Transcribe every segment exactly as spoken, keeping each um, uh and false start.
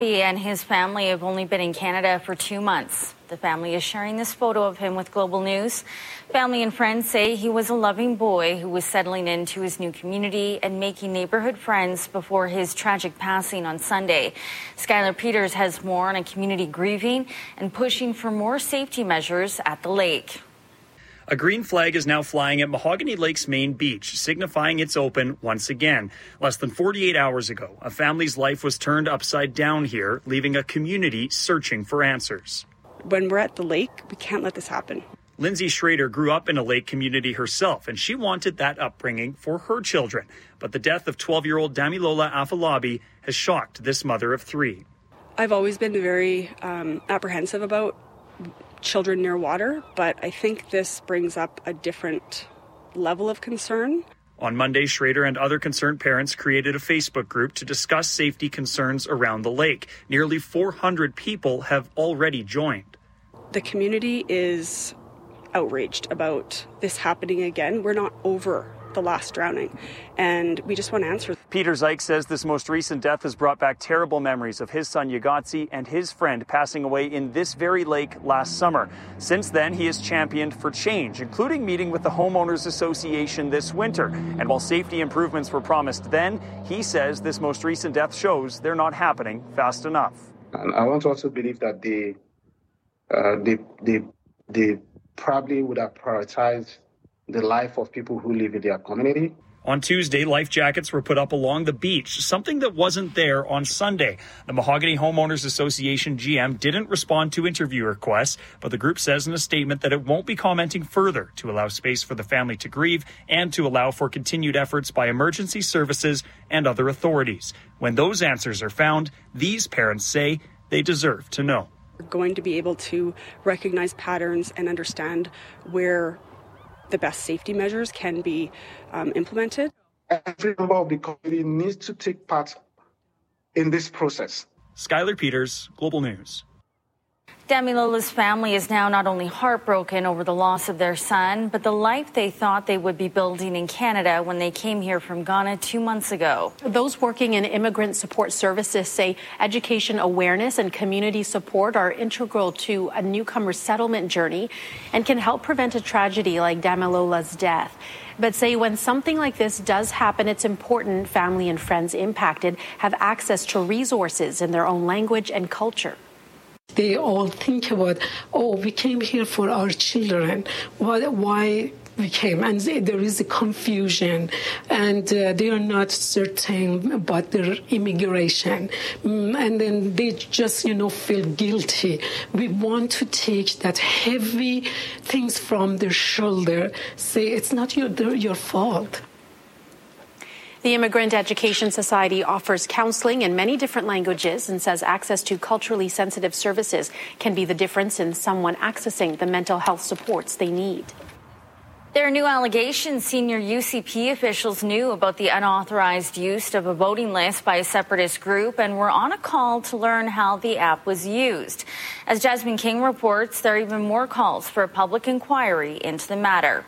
He and his family have only been in Canada for two months. The family is sharing this photo of him with Global News. Family and friends say he was a loving boy who was settling into his new community and making neighborhood friends before his tragic passing on Sunday. Skylar Peters has more on a community grieving and pushing for more safety measures at the lake. A green flag is now flying at Mahogany Lake's main beach, signifying it's open once again. Less than forty-eight hours ago, a family's life was turned upside down here, leaving a community searching for answers. When we're at the lake, we can't let this happen. Lindsay Schrader grew up in a lake community herself, and she wanted that upbringing for her children. But the death of twelve-year-old Damilola Afolabi has shocked this mother of three. I've always been very um, apprehensive about children near water, but I think this brings up a different level of concern. On Monday, Schrader and other concerned parents created a Facebook group to discuss safety concerns around the lake. Nearly four hundred people have already joined. The community is outraged about this happening again. We're not over the last drowning, and we just want answers. Peter Zyke says this most recent death has brought back terrible memories of his son Yagatsi and his friend passing away in this very lake last summer. Since then, he has championed for change, including meeting with the Homeowners Association this winter. And while safety improvements were promised then, he says this most recent death shows they're not happening fast enough. And I want to also believe that they, uh, they, they, they probably would have prioritized the life of people who live in their community. On Tuesday, life jackets were put up along the beach, something that wasn't there on Sunday. The Mahogany Homeowners Association G M didn't respond to interview requests, but the group says in a statement that it won't be commenting further to allow space for the family to grieve and to allow for continued efforts by emergency services and other authorities. When those answers are found, these parents say they deserve to know. We're going to be able to recognize patterns and understand where the best safety measures can be um, implemented. Every member of the community needs to take part in this process. Skylar Peters, Global News. Damilola's family is now not only heartbroken over the loss of their son, but the life they thought they would be building in Canada when they came here from Ghana two months ago. Those working in immigrant support services say education awareness and community support are integral to a newcomer settlement journey and can help prevent a tragedy like Damilola's death. But say when something like this does happen, it's important family and friends impacted have access to resources in their own language and culture. They all think about, oh, we came here for our children. Why, why we came? And there is a confusion, and uh, they are not certain about their immigration. Mm, and then they just, you know, feel guilty. We want to take that heavy things from their shoulder, say it's not your, your fault. The Immigrant Education Society offers counseling in many different languages and says access to culturally sensitive services can be the difference in someone accessing the mental health supports they need. There are new allegations senior U C P officials knew about the unauthorized use of a voting list by a separatist group and were on a call to learn how the app was used. As Jasmine King reports, there are even more calls for a public inquiry into the matter.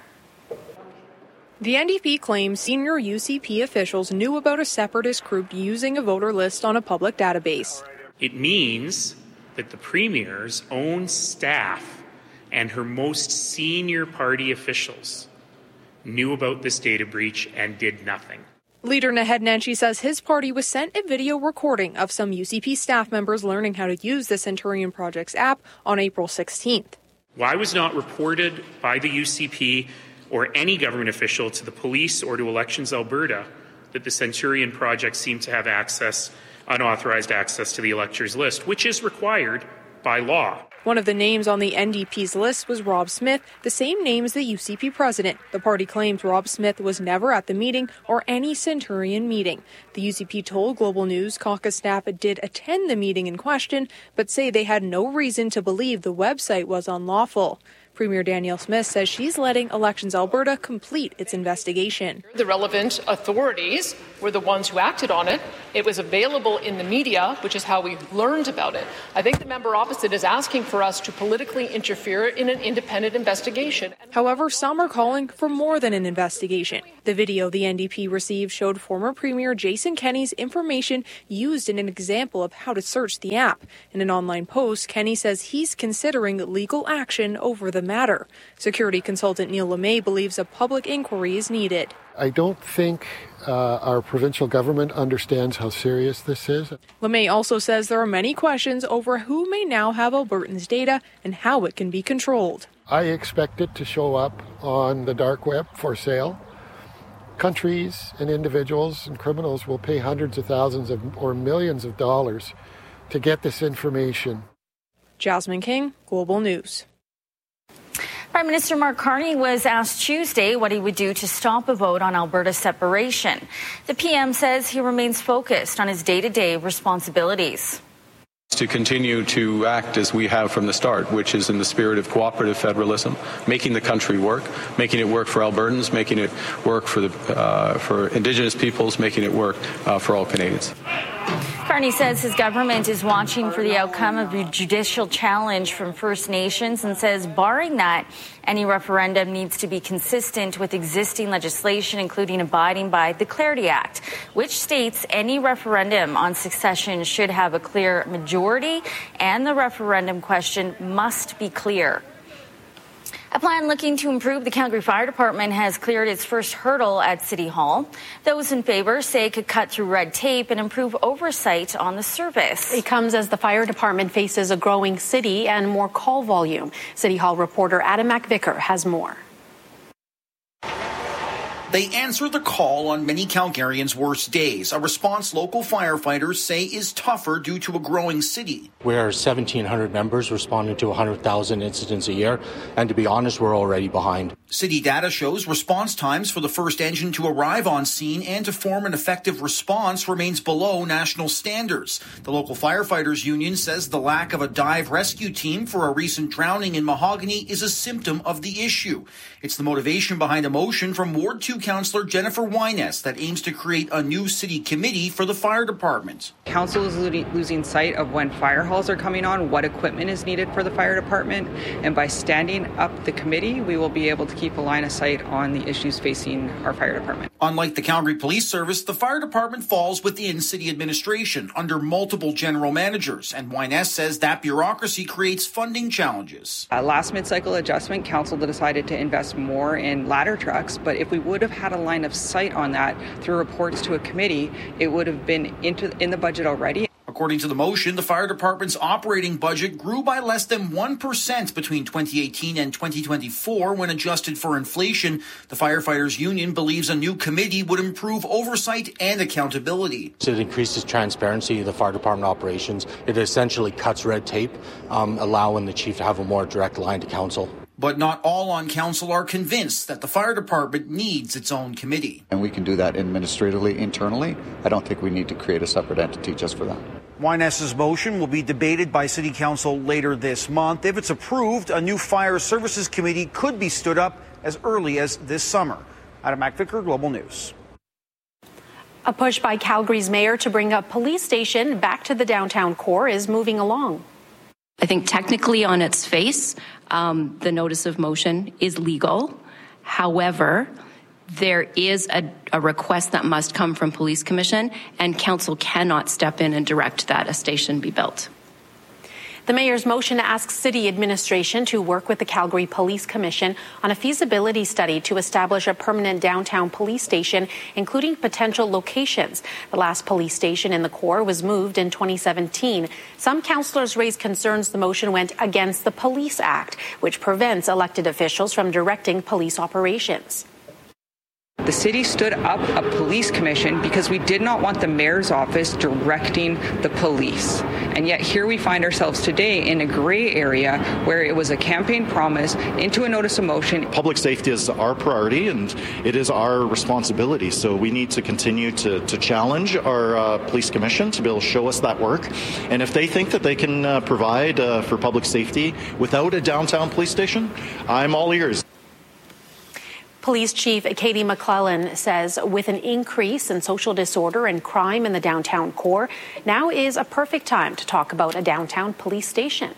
The N D P claims senior U C P officials knew about a separatist group using a voter list on a public database. It means that the Premier's own staff and her most senior party officials knew about this data breach and did nothing. Leader Naheed Nenshi says his party was sent a video recording of some U C P staff members learning how to use the Centurion Project's app on April sixteenth. Why was not reported by the U C P or any government official to the police or to Elections Alberta that the Centurion Project seemed to have access, unauthorized access to the electors list, which is required by law. One of the names on the N D P's list was Rob Smith, the same name as the U C P president. The party claims Rob Smith was never at the meeting or any Centurion meeting. The U C P told Global News caucus staff did attend the meeting in question, but say they had no reason to believe the website was unlawful. Premier Danielle Smith says she's letting Elections Alberta complete its investigation. The relevant authorities were the ones who acted on it. It was available in the media, which is how we learned about it. I think the member opposite is asking for us to politically interfere in an independent investigation. However, some are calling for more than an investigation. The video the N D P received showed former Premier Jason Kenney's information used in an example of how to search the app. In an online post, Kenney says he's considering legal action over the matter. Security consultant Neil LeMay believes a public inquiry is needed. I don't think uh, our provincial government understands how serious this is. LeMay also says there are many questions over who may now have Albertans' data and how it can be controlled. I expect it to show up on the dark web for sale. Countries and individuals and criminals will pay hundreds of thousands of, or millions of dollars to get this information. Jasmine King, Global News. Prime Minister Mark Carney was asked Tuesday what he would do to stop a vote on Alberta separation. The P M says he remains focused on his day-to-day responsibilities. To continue to act as we have from the start, which is in the spirit of cooperative federalism, making the country work, making it work for Albertans, making it work for the uh, for Indigenous peoples, making it work uh, for all Canadians. Carney says his government is watching for the outcome of a judicial challenge from First Nations and says, barring that, any referendum needs to be consistent with existing legislation, including abiding by the Clarity Act, which states any referendum on succession should have a clear majority and the referendum question must be clear. A plan looking to improve the Calgary Fire Department has cleared its first hurdle at City Hall. Those in favor say it could cut through red tape and improve oversight on the service. It comes as the fire department faces a growing city and more call volume. City Hall reporter Adam McVicker has more. They answer the call on many Calgarians' worst days, a response local firefighters say is tougher due to a growing city. We're seventeen hundred members responding to one hundred thousand incidents a year, and to be honest, we're already behind. City data shows response times for the first engine to arrive on scene and to form an effective response remains below national standards. The local firefighters union says the lack of a dive rescue team for a recent drowning in Mahogany is a symptom of the issue. It's the motivation behind a motion from Ward two Councillor Jennifer Wyness that aims to create a new city committee for the fire department. Council is lo- losing sight of when fire halls are coming on, what equipment is needed for the fire department, and by standing up the committee, we will be able to keep a line of sight on the issues facing our fire department. Unlike the Calgary Police Service, the fire department falls within city administration under multiple general managers, and Wyness says that bureaucracy creates funding challenges. Uh, last mid-cycle adjustment, Council decided to invest more in ladder trucks, but if we would have had a line of sight on that through reports to a committee, it would have been into in the budget already. According to the motion, the fire department's operating budget grew by less than one percent between twenty eighteen and twenty twenty-four when adjusted for inflation. The firefighters union believes a new committee would improve oversight and accountability. It increases transparency of the fire department operations. It essentially cuts red tape, um, allowing the chief to have a more direct line to council. But not all on council are convinced that the fire department needs its own committee. And we can do that administratively, internally. I don't think we need to create a separate entity just for that. Wyness's motion will be debated by City Council later this month. If it's approved, a new fire services committee could be stood up as early as this summer. Adam McVicker, Global News. A push by Calgary's mayor to bring a police station back to the downtown core is moving along. I think technically on its face, um, the notice of motion is legal. However, there is a, a request that must come from Police Commission, and council cannot step in and direct that a station be built. The mayor's motion asks city administration to work with the Calgary Police Commission on a feasibility study to establish a permanent downtown police station, including potential locations. The last police station in the core was moved in twenty seventeen. Some councillors raised concerns the motion went against the Police Act, which prevents elected officials from directing police operations. The city stood up a police commission because we did not want the mayor's office directing the police. And yet here we find ourselves today in a gray area where it was a campaign promise into a notice of motion. Public safety is our priority and it is our responsibility. So we need to continue to, to challenge our uh, police commission to be able to show us that work. And if they think that they can uh, provide uh, for public safety without a downtown police station, I'm all ears. Police Chief Katie McClellan says with an increase in social disorder and crime in the downtown core, now is a perfect time to talk about a downtown police station.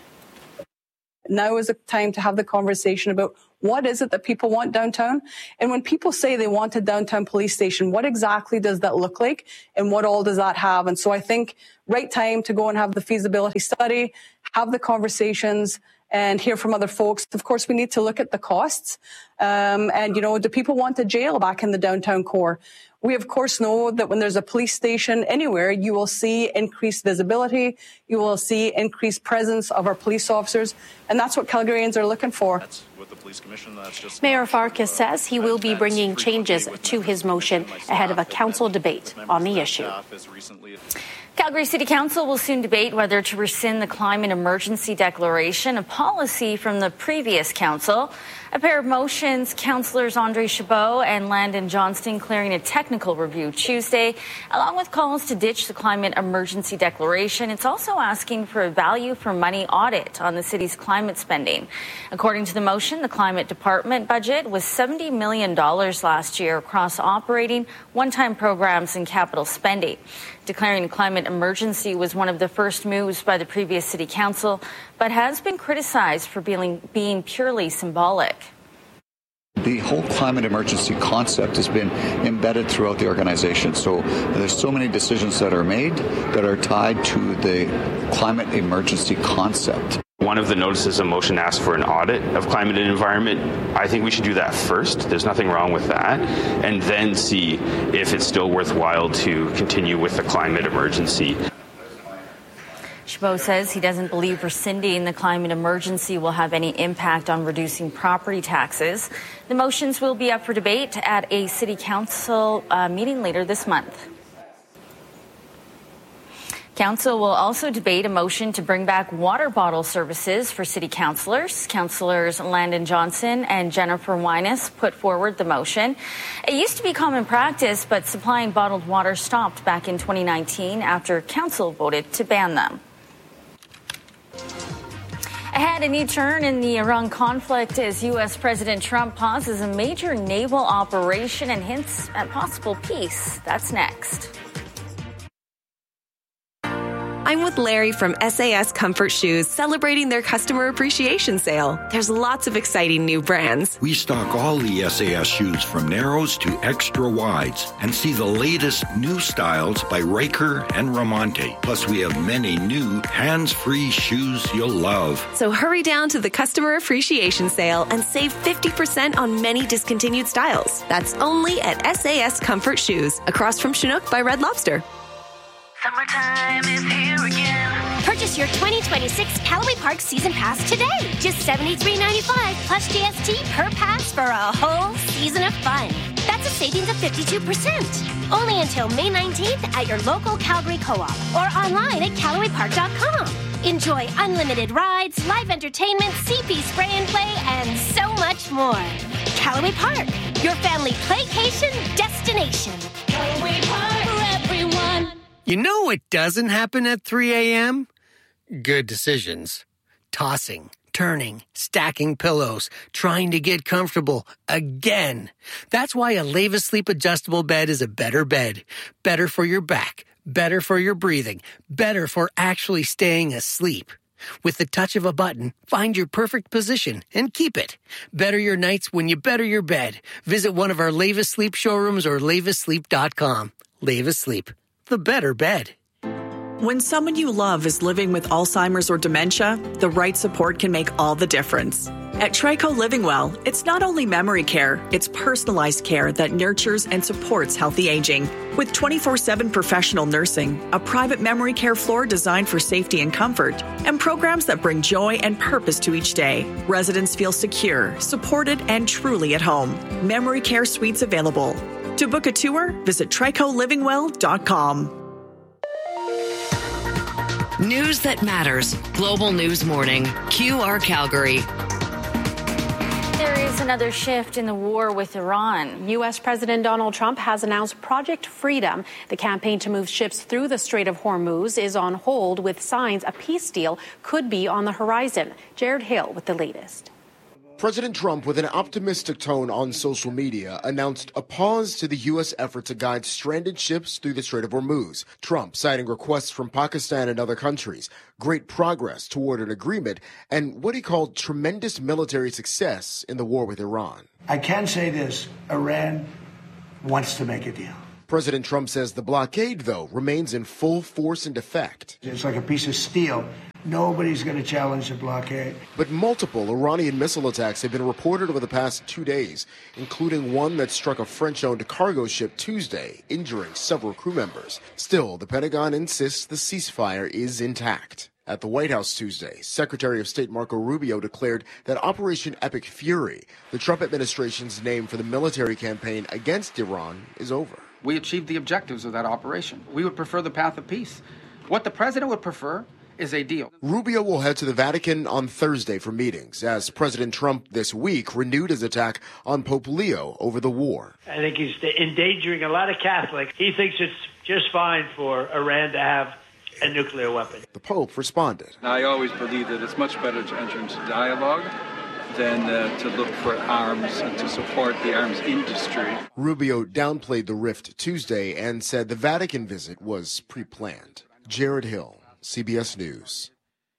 Now is the time to have the conversation about what is it that people want downtown? And when people say they want a downtown police station, what exactly does that look like? And what all does that have? And so I think right time to go and have the feasibility study, have the conversations, and hear from other folks. Of course, we need to look at the costs. Um, and, you know, do people want a jail back in the downtown core? We, of course, know that when there's a police station anywhere, you will see increased visibility. You will see increased presence of our police officers. And that's what Calgarians are looking for. That's with the police commission. That's just Mayor Farkas says he will be bringing changes to his motion ahead of a council debate on the issue. Calgary City Council will soon debate whether to rescind the climate emergency declaration, a policy from the previous council. A pair of motions, Councillors Andre Chabot and Landon Johnston clearing a technical review Tuesday, along with calls to ditch the climate emergency declaration. It's also asking for a value for money audit on the city's climate spending. According to the motion, the climate department budget was seventy million dollars last year across operating, one-time programs and capital spending. Declaring a climate emergency was one of the first moves by the previous city council, but has been criticized for being, being purely symbolic. The whole climate emergency concept has been embedded throughout the organization. So there's so many decisions that are made that are tied to the climate emergency concept. One of the notices of motion asks for an audit of climate and environment. I think we should do that first. There's nothing wrong with that. And then see if it's still worthwhile to continue with the climate emergency. Chabot says he doesn't believe rescinding the climate emergency will have any impact on reducing property taxes. The motions will be up for debate at a city council uh, meeting later this month. Council will also debate a motion to bring back water bottle services for city councillors. Councillors Landon Johnson and Jennifer Winus put forward the motion. It used to be common practice, but supplying bottled water stopped back in twenty nineteen after council voted to ban them. Ahead, a new turn in the Iran conflict as U S President Trump pauses a major naval operation and hints at possible peace. That's next. I'm with Larry from S A S Comfort Shoes, celebrating their customer appreciation sale. There's lots of exciting new brands. We stock all the S A S shoes from narrows to extra wides and see the latest new styles by Riker and Ramonte. Plus, we have many new hands-free shoes you'll love. So hurry down to the customer appreciation sale and save fifty percent on many discontinued styles. That's only at S A S Comfort Shoes, across from Chinook by Red Lobster. Summertime is here again. Purchase your twenty twenty-six Callaway Park Season Pass today. Just seventy-three ninety-five plus G S T per pass for a whole season of fun. That's a savings of fifty-two percent. Only until May nineteenth at your local Calgary Co-op or online at Callaway Park dot com. Enjoy unlimited rides, live entertainment, C P spray and play, and so much more. Callaway Park, your family playcation destination. Callaway Park for everyone. You know what doesn't happen at three a.m.? Good decisions. Tossing, turning, stacking pillows, trying to get comfortable again. That's why a Leva Sleep adjustable bed is a better bed. Better for your back, better for your breathing, better for actually staying asleep. With the touch of a button, find your perfect position and keep it. Better your nights when you better your bed. Visit one of our Leva Sleep showrooms or leva sleep dot com. Leva Sleep. The better bed. When someone you love is living with Alzheimer's or dementia, the right support can make all the difference. At Trico Living Well, it's not only memory care, it's personalized care that nurtures and supports healthy aging. With twenty-four seven professional nursing, a private memory care floor designed for safety and comfort, and programs that bring joy and purpose to each day, residents feel secure, supported, and truly at home. Memory care suites available. To book a tour, visit trico living well dot com. News that matters. Global News Morning. Q R Calgary. There is another shift in the war with Iran. U S. President Donald Trump has announced Project Freedom. The campaign to move ships through the Strait of Hormuz is on hold, with signs a peace deal could be on the horizon. Jared Hill with the latest. President Trump, with an optimistic tone on social media, announced a pause to the U S effort to guide stranded ships through the Strait of Hormuz. Trump citing requests from Pakistan and other countries, great progress toward an agreement, and what he called tremendous military success in the war with Iran. I can say this, Iran wants to make a deal. President Trump says the blockade, though, remains in full force and effect. It's like a piece of steel. Nobody's going to challenge the blockade. But multiple Iranian missile attacks have been reported over the past two days, including one that struck a French-owned cargo ship Tuesday, injuring several crew members. Still, the Pentagon insists the ceasefire is intact. At the White House Tuesday, Secretary of State Marco Rubio declared that Operation Epic Fury, the Trump administration's name for the military campaign against Iran, is over. We achieved the objectives of that operation. We would prefer the path of peace. What the president would prefer is a deal. Rubio will head to the Vatican on Thursday for meetings, as President Trump this week renewed his attack on Pope Leo over the war. I think he's endangering a lot of Catholics. He thinks it's just fine for Iran to have a nuclear weapon. The Pope responded. I always believe that it's much better to enter into dialogue than uh, to look for arms and to support the arms industry. Rubio downplayed the rift Tuesday and said the Vatican visit was pre-planned. Jared Hill, C B S News.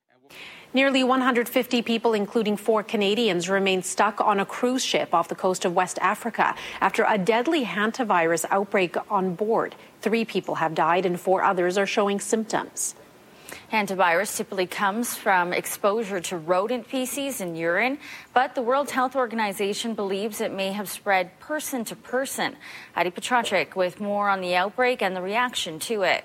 Nearly one hundred fifty people, including four Canadians, remain stuck on a cruise ship off the coast of West Africa after a deadly hantavirus outbreak on board. Three people have died and four others are showing symptoms. Hantavirus typically comes from exposure to rodent feces and urine, but the World Health Organization believes it may have spread person to person. Heidi Petracek with more on the outbreak and the reaction to it.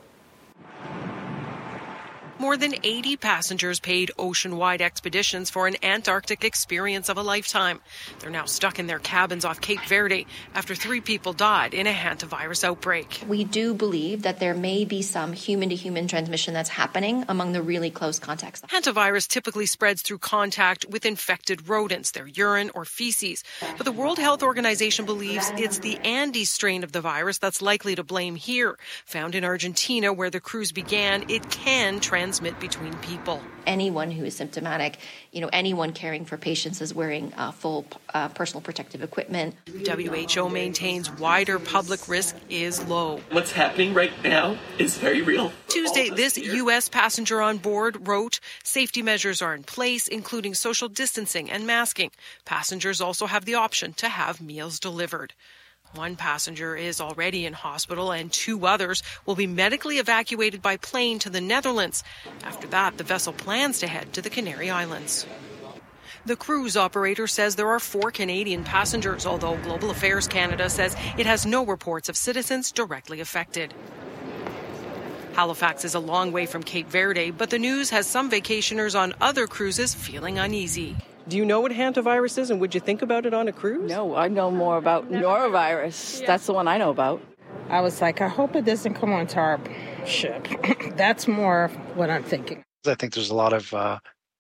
More than eighty passengers paid ocean-wide expeditions for an Antarctic experience of a lifetime. They're now stuck in their cabins off Cape Verde after three people died in a hantavirus outbreak. We do believe that there may be some human-to-human transmission that's happening among the really close contacts. Hantavirus typically spreads through contact with infected rodents, their urine or feces. But the World Health Organization believes it's the Andes strain of the virus that's likely to blame here. Found in Argentina, where the cruise began, it can transmit between people. Anyone who is symptomatic, you know, anyone caring for patients is wearing uh, full uh, personal protective equipment. W H O maintains wider public risk is low. What's happening right now is very real. Tuesday, this U S passenger on board wrote, safety measures are in place, including social distancing and masking. Passengers also have the option to have meals delivered. One passenger is already in hospital and two others will be medically evacuated by plane to the Netherlands. After that, the vessel plans to head to the Canary Islands. The cruise operator says there are four Canadian passengers, although Global Affairs Canada says it has no reports of citizens directly affected. Halifax is a long way from Cape Verde, but the news has some vacationers on other cruises feeling uneasy. Do you know what hantavirus is, and would you think about it on a cruise? No, I know more about norovirus. That's the one I know about. I was like, I hope it doesn't come onto our ship. That's more what I'm thinking. I think there's a lot of uh,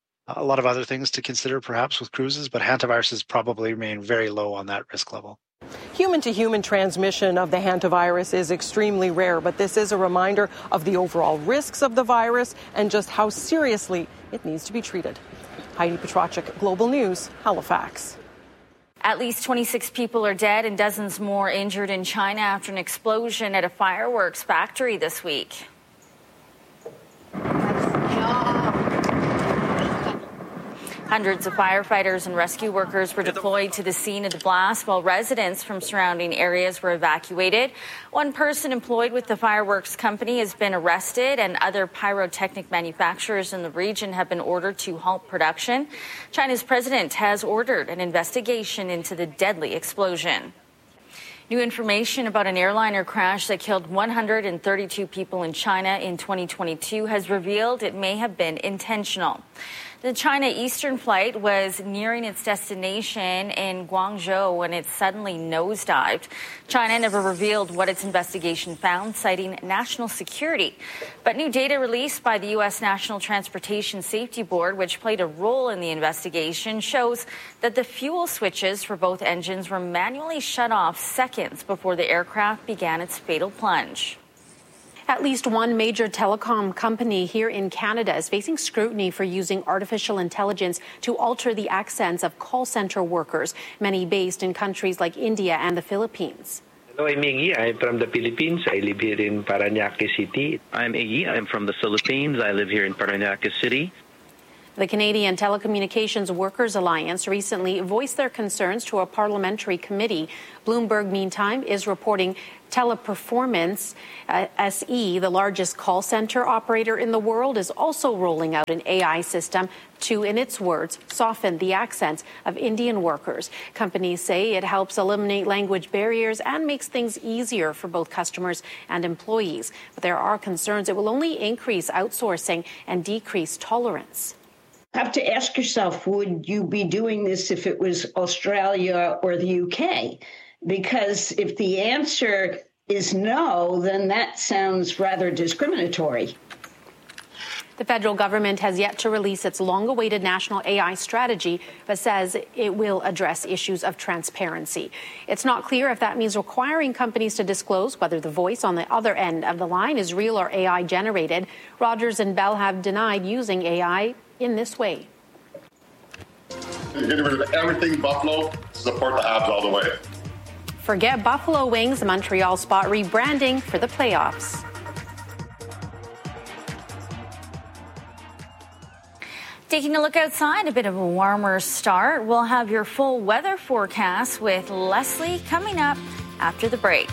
a lot of other things to consider, perhaps, with cruises, but hantaviruses probably remain very low on that risk level. Human-to-human transmission of the hantavirus is extremely rare, but this is a reminder of the overall risks of the virus and just how seriously it needs to be treated. Heidi Petracek, Global News, Halifax. At least twenty-six people are dead and dozens more injured in China after an explosion at a fireworks factory this week. Hundreds of firefighters and rescue workers were deployed to the scene of the blast while residents from surrounding areas were evacuated. One person employed with the fireworks company has been arrested, and other pyrotechnic manufacturers in the region have been ordered to halt production. China's president has ordered an investigation into the deadly explosion. New information about an airliner crash that killed one hundred thirty-two people in China in twenty twenty-two has revealed it may have been intentional. The China Eastern flight was nearing its destination in Guangzhou when it suddenly nosedived. China never revealed what its investigation found, citing national security. But new data released by the U S National Transportation Safety Board, which played a role in the investigation, shows that the fuel switches for both engines were manually shut off seconds before the aircraft began its fatal plunge. At least one major telecom company here in Canada is facing scrutiny for using artificial intelligence to alter the accents of call center workers, many based in countries like India and the Philippines. Hello, I'm Iggy. I'm from the Philippines. I live here in Parañaque City. I'm Iggy. I'm from the Philippines. I live here in Parañaque City. The Canadian Telecommunications Workers Alliance recently voiced their concerns to a parliamentary committee. Bloomberg, meantime, is reporting Teleperformance uh, S E, the largest call center operator in the world, is also rolling out an A I system to, in its words, soften the accents of Indian workers. Companies say it helps eliminate language barriers and makes things easier for both customers and employees. But there are concerns it will only increase outsourcing and decrease tolerance. Have to ask yourself, would you be doing this if it was Australia or the U K? Because if the answer is no, then that sounds rather discriminatory. The federal government has yet to release its long-awaited national A I strategy, but says it will address issues of transparency. It's not clear if that means requiring companies to disclose whether the voice on the other end of the line is real or A I generated. Rogers and Bell have denied using A I in this way. Getting rid of everything Buffalo, support the Habs all the way. Forget Buffalo Wings, Montreal spot rebranding for the playoffs. Taking a look outside, a bit of a warmer start. We'll have your full weather forecast with Leslie coming up after the break.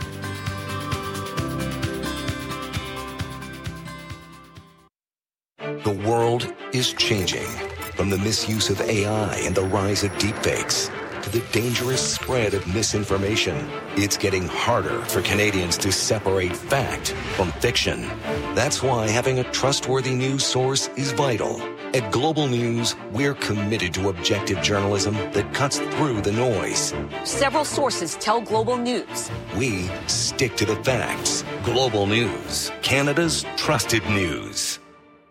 The world is changing. From the misuse of A I and the rise of deepfakes to the dangerous spread of misinformation, it's getting harder for Canadians to separate fact from fiction. That's why having a trustworthy news source is vital. At Global News, we're committed to objective journalism that cuts through the noise. Several sources tell Global News. We stick to the facts. Global News, Canada's trusted news.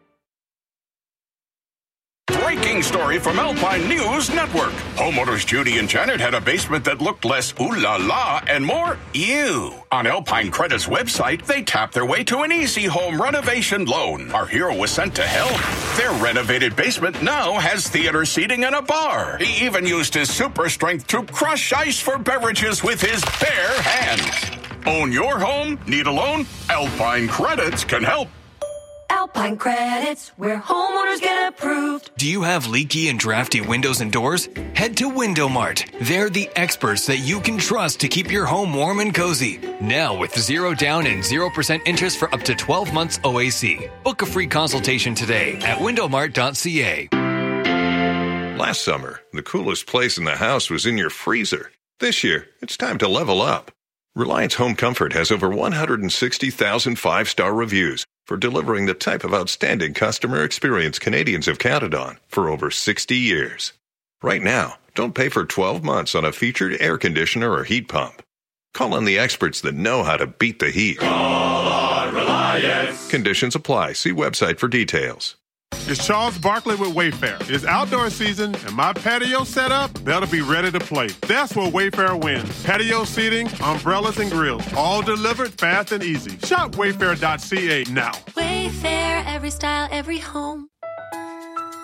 Breaking story from Alpine News Network. Homeowners Judy and Janet had a basement that looked less ooh la la and more ew. On Alpine Credit's website, they tapped their way to an easy home renovation loan. Our hero was sent to hell. Their renovated basement now has theater seating and a bar. He even used his super strength to crush ice for beverages with his bare hands. Own your home? Need a loan? Alpine Credits can help. Alpine Credits, where homeowners get approved. Do you have leaky and drafty windows and doors? Head to Window Mart. They're the experts that you can trust to keep your home warm and cozy. Now with zero down and zero percent interest for up to twelve months O A C. Book a free consultation today at window mart dot c a. Last summer, the coolest place in the house was in your freezer. This year, it's time to level up. Reliance Home Comfort has over one hundred sixty thousand five-star reviews for delivering the type of outstanding customer experience Canadians have counted on for over sixty years. Right now, don't pay for twelve months on a featured air conditioner or heat pump. Call on the experts that know how to beat the heat. Call on Reliance. Conditions apply. See website for details. It's Charles Barkley with Wayfair. It's outdoor season, and my patio set up, that'll be ready to play. That's where Wayfair wins. Patio seating, umbrellas, and grills, all delivered fast and easy. Shop wayfair dot c a now. Wayfair, every style, every home.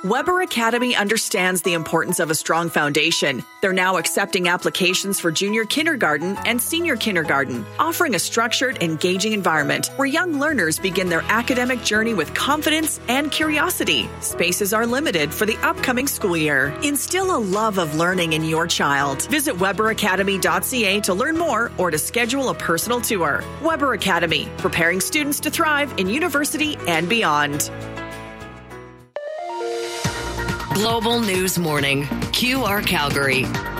Weber Academy understands the importance of a strong foundation. They're now accepting applications for junior kindergarten and senior kindergarten, offering a structured, engaging environment where young learners begin their academic journey with confidence and curiosity. Spaces are limited for the upcoming school year. Instill a love of learning in your child. Visit weber academy dot c a to learn more or to schedule a personal tour. Weber Academy, preparing students to thrive in university and beyond. Global News Morning, Q R Calgary.